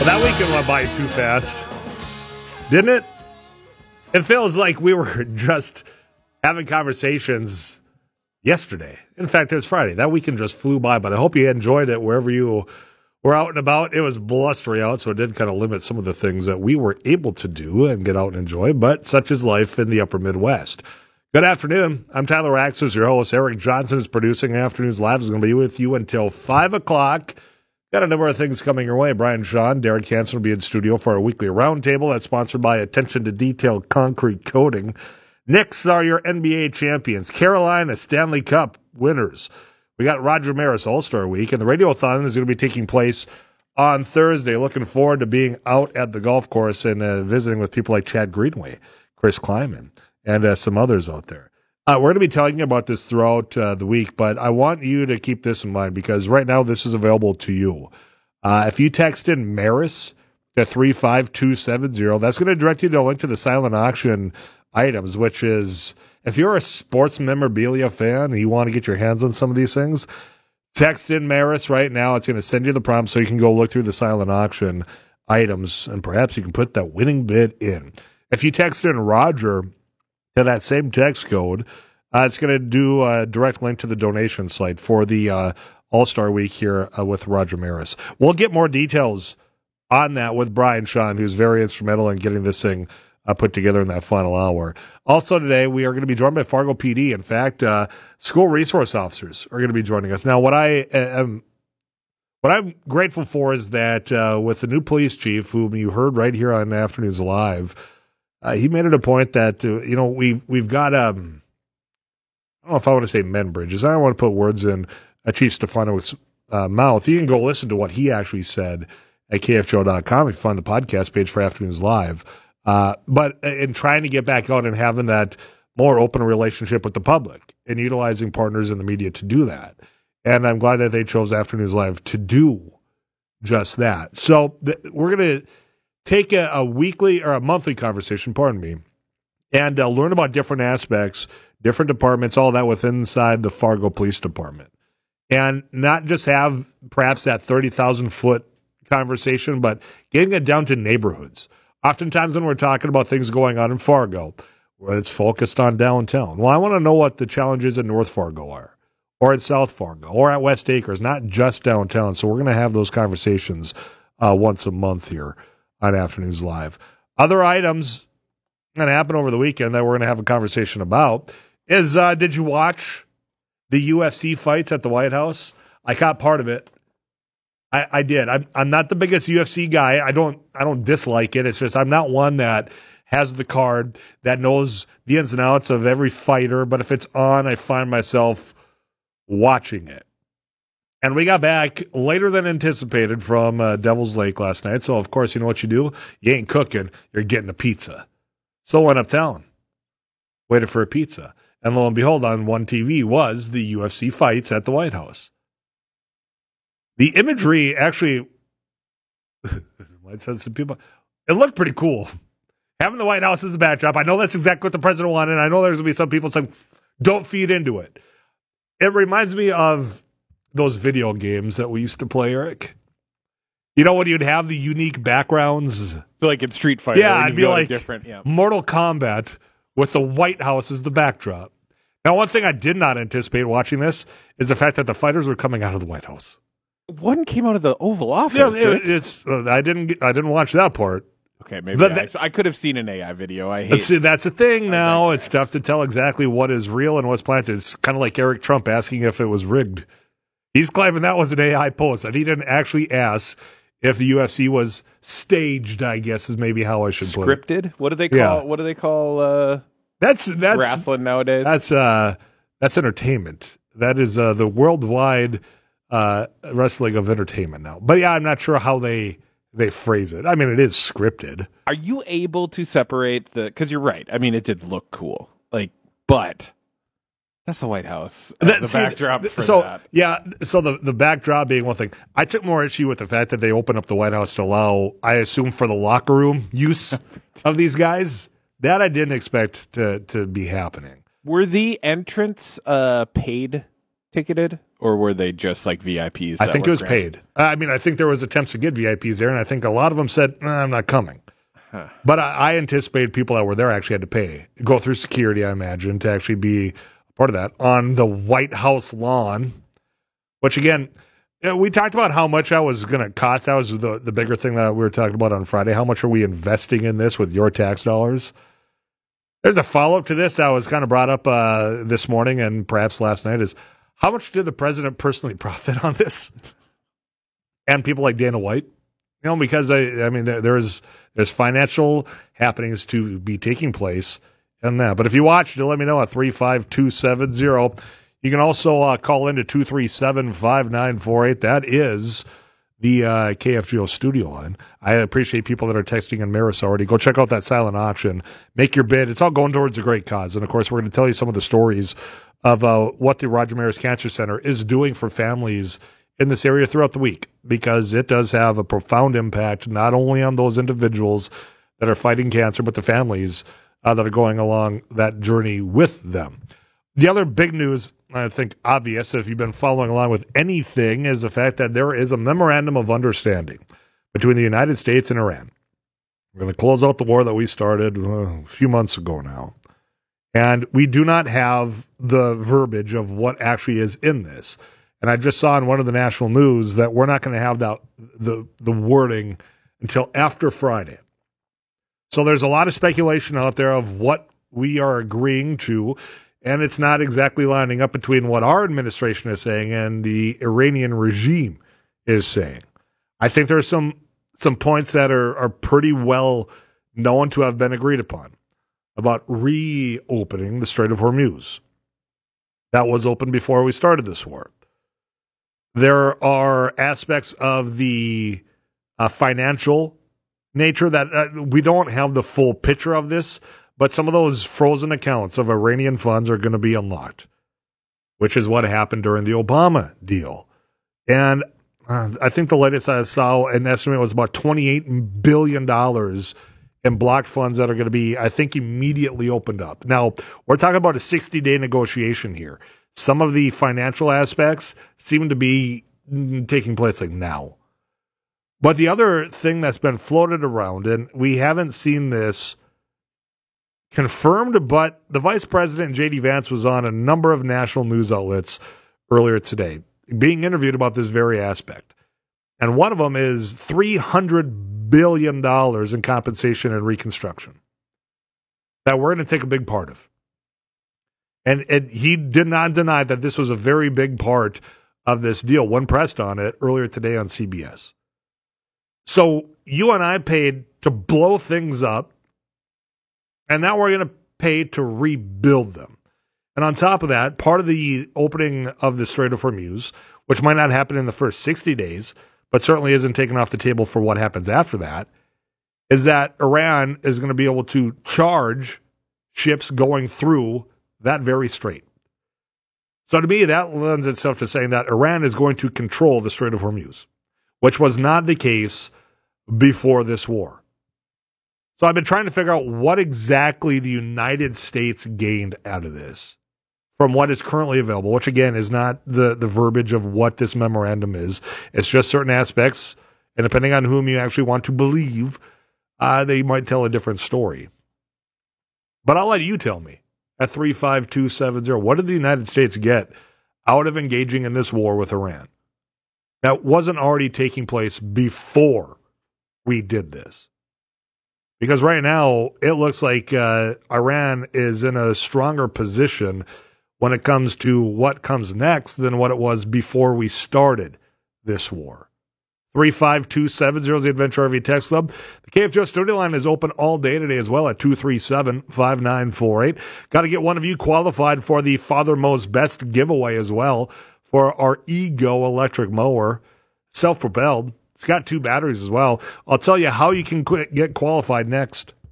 That weekend went by too fast, didn't it? It feels like we were just having conversations yesterday. In fact, it was Friday. That weekend just flew by, but I hope you enjoyed it wherever you were out and about. It was blustery out, so it did kind of limit some of the things that we were able to do and get out and enjoy, but such is life in the upper Midwest. Good afternoon. I'm Tyler Axis, your host. Eric Johnson is producing Afternoons Live. Is going to be with you until 5 o'clock. Got a number of things coming your way. Brian Shawn, Derek Hansen will be in studio for our weekly roundtable. That's sponsored by Attention to Detail Concrete Coating. Next are your NBA champions, Carolina Stanley Cup winners. We got Roger Maris All-Star Week, and the Radiothon is going to be taking place on Thursday. Looking forward to being out at the golf course and visiting with people like Chad Greenway, Chris Kleiman, and some others out there. We're going to be telling you about this throughout the week, but I want you to keep this in mind because right now this is available to you. If you text in Maris to 35270, that's going to direct you to a link to the silent auction items, which is, if you're a sports memorabilia fan and you want to get your hands on some of these things, text in Maris right now. It's going to send you the prompt so you can go look through the silent auction items, and perhaps you can put that winning bid in. If you text in Roger to that same text code, it's going to do a direct link to the donation site for the All-Star Week here with Roger Maris. We'll get more details on that with Brian Shawn, who's very instrumental in getting this thing put together in that final hour. Also today, we are going to be joined by Fargo PD. In fact, school resource officers are going to be joining us. Now, what I'm grateful for is that with the new police chief, whom you heard right here on Afternoons Live, he made it a point that, we've got, I don't know if I want to say men bridges. I don't want to put words in Chief Stefano's mouth. You can go listen to what he actually said at KFGO.com if you find the podcast page for Afternoons Live. But in trying to get back out and having that more open relationship with the public and utilizing partners in the media to do that. And I'm glad that they chose Afternoons Live to do just that. So we're going to take a weekly or a monthly conversation, and learn about different aspects, different departments, all that within inside the Fargo Police Department. And not just have perhaps that 30,000-foot conversation, but getting it down to neighborhoods. Oftentimes when we're talking about things going on in Fargo, where it's focused on downtown, well, I want to know what the challenges in North Fargo are, or at South Fargo, or at West Acres, not just downtown. So we're going to have those conversations once a month here on Afternoons Live. Other items going to happen over the weekend that we're going to have a conversation about is, did you watch the UFC fights at the White House? I caught part of it. I did. I'm not the biggest UFC guy. I don't dislike it. It's just I'm not one that has the card, that knows the ins and outs of every fighter. But if it's on, I find myself watching it. And we got back later than anticipated from Devil's Lake last night. So, of course, you know what you do? You ain't cooking. You're getting a pizza. So I went uptown, waited for a pizza. And lo and behold, on one TV was the UFC fights at the White House. The imagery actually, might send some people, it looked pretty cool. Having the White House as a backdrop, I know that's exactly what the president wanted, and I know there's going to be some people saying, don't feed into it. It reminds me of those video games that we used to play, Eric. You know, when you'd have the unique backgrounds. So like in Street Fighter. Yeah, it'd be like different, yeah. Mortal Kombat with the White House as the backdrop. Now, one thing I did not anticipate watching this is the fact that the fighters were coming out of the White House. One came out of the Oval Office. Yeah, I didn't watch that part. Okay, maybe I could have seen an AI video. See, that's the thing now. It's tough to tell exactly what is real and what's planted. It's kind of like Eric Trump asking if it was rigged. He's claiming that was an AI post, and he didn't actually ask if the UFC was staged, I guess is maybe how I should put it. Scripted? What do they call? Yeah. What do they call? That's wrestling nowadays. That's entertainment. That is the worldwide wrestling of entertainment now. But yeah, I'm not sure how they phrase it. I mean, it is scripted. Are you able to separate because you're right. I mean, it did look cool. But that's the White House. The backdrop for that. Yeah, so the backdrop being one thing. I took more issue with the fact that they opened up the White House to allow, I assume, for the locker room use of these guys. That I didn't expect to be happening. Were the entrants paid ticketed? or were they just like VIPs? I think it was paid. I mean, I think there was attempts to get VIPs there, and I think a lot of them said, I'm not coming. Huh. But I anticipated people that were there actually had to pay, go through security, I imagine, to actually be a part of that on the White House lawn, which again, we talked about how much that was going to cost. That was the bigger thing that we were talking about on Friday. How much are we investing in this with your tax dollars? There's a follow-up to this that was kind of brought up this morning and perhaps last night is how much did the president personally profit on this? And people like Dana White? You know, because I mean, there's financial happenings to be taking place in that. But if you watched it, let me know at 35270. You can also call into 237-5948. That is the KFGO studio line. I appreciate people that are texting in Maris already. Go check out that silent auction. Make your bid. It's all going towards a great cause. And, of course, we're going to tell you some of the stories of what the Roger Maris Cancer Center is doing for families in this area throughout the week, because it does have a profound impact not only on those individuals that are fighting cancer, but the families that are going along that journey with them. The other big news, I think obvious if you've been following along with anything, is the fact that there is a memorandum of understanding between the United States and Iran. We're going to close out the war that we started a few months ago now. And we do not have the verbiage of what actually is in this. And I just saw in one of the national news that we're not going to have that the wording until after Friday. So there's a lot of speculation out there of what we are agreeing to, and it's not exactly lining up between what our administration is saying and the Iranian regime is saying. I think there's some points that are pretty well known to have been agreed upon about reopening the Strait of Hormuz. That was open before we started this war. There are aspects of the financial nature that we don't have the full picture of this, but some of those frozen accounts of Iranian funds are going to be unlocked, which is what happened during the Obama deal. And I think the latest I saw, an estimate was about $28 billion in blocked funds that are going to be, I think, immediately opened up. Now, we're talking about a 60-day negotiation here. Some of the financial aspects seem to be taking place like now. But the other thing that's been floated around, and we haven't seen this confirmed, but the Vice President, J.D. Vance, was on a number of national news outlets earlier today being interviewed about this very aspect. And one of them is $300 billion in compensation and reconstruction that we're going to take a big part of. And he did not deny that this was a very big part of this deal when pressed on it earlier today on CBS. So you and I paid to blow things up, and now we're going to pay to rebuild them. And on top of that, part of the opening of the Strait of Hormuz, which might not happen in the first 60 days, but certainly isn't taken off the table for what happens after that, is that Iran is going to be able to charge ships going through that very strait. So to me, that lends itself to saying that Iran is going to control the Strait of Hormuz, which was not the case before this war. So I've been trying to figure out what exactly the United States gained out of this from what is currently available, which again is not the verbiage of what this memorandum is. It's just certain aspects, and depending on whom you actually want to believe, they might tell a different story. But I'll let you tell me at 35270, what did the United States get out of engaging in this war with Iran that wasn't already taking place before we did this? Because right now, it looks like Iran is in a stronger position when it comes to what comes next than what it was before we started this war. 35270 is the Adventure RV Text Club. The KFGO studio line is open all day today as well at 237-5948. Got to get one of you qualified for the Father Mo's Best giveaway as well for our Ego electric mower, self-propelled. It's got 2 batteries as well. I'll tell you how you can get qualified next.